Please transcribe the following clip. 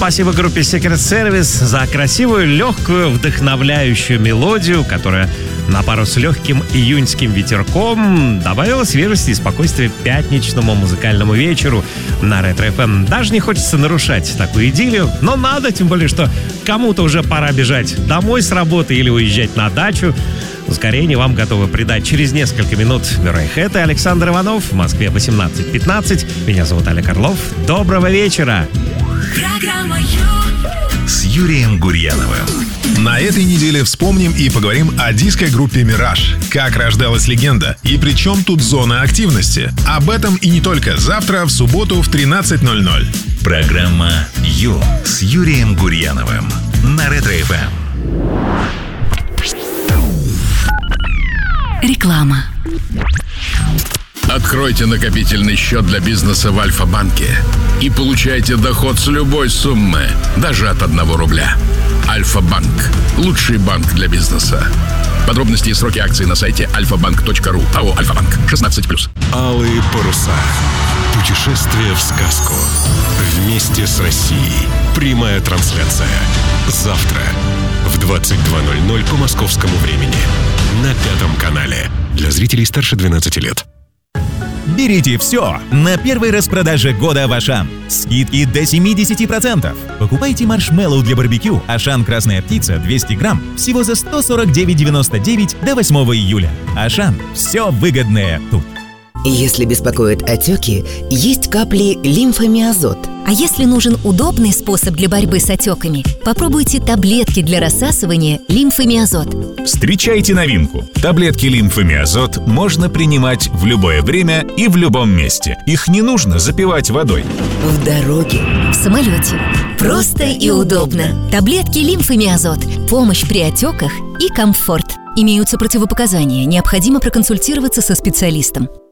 Спасибо группе Secret Service за красивую, легкую, вдохновляющую мелодию, которая на пару с легким июньским ветерком добавила свежести и спокойствия пятничному музыкальному вечеру на Ретро FM. Даже не хочется нарушать такую идиллию, но надо, тем более, что кому-то уже пора бежать домой с работы или уезжать на дачу. Ускорение вам готовы придать через несколько минут Мюррей Хэт и Александр Иванов. В Москве 18:15. Меня зовут Олег Орлов. Доброго вечера! Программа с Юрием Гурьяновым. На этой неделе вспомним и поговорим о диско-группе «Мираж». Как рождалась легенда и при чем тут зона активности. Об этом и не только. Завтра, в субботу, в 13:00. Программа «Ю» с Юрием Гурьяновым на Ретро FM. Реклама. Откройте накопительный счет для бизнеса в Альфа-банке и получайте доход с любой суммы, даже от 1 рубля. Альфа-банк. Лучший банк для бизнеса. Подробности и сроки акций на сайте alfabank.ru. АО «Альфа-банк». 16+. Алые паруса. Путешествие в сказку. Вместе с Россией. Прямая трансляция. Завтра в 22:00 по московскому времени. На 5 канале. Для зрителей старше 12 лет. Берите все на первой распродаже года в Ашан. Скидки до 70%. Покупайте маршмеллоу для барбекю Ашан «Красная птица» 200 грамм всего за 149,99 до 8 июля. Ашан. Все выгодное тут. Если беспокоят отеки, есть капли лимфомиазот. А если нужен удобный способ для борьбы с отеками, попробуйте таблетки для рассасывания лимфомиазот. Встречайте новинку. Таблетки лимфомиазот можно принимать в любое время и в любом месте. Их не нужно запивать водой. В дороге. В самолете. Просто и удобно. Таблетки лимфомиазот. Помощь при отеках и комфорт. Имеются противопоказания. Необходимо проконсультироваться со специалистом.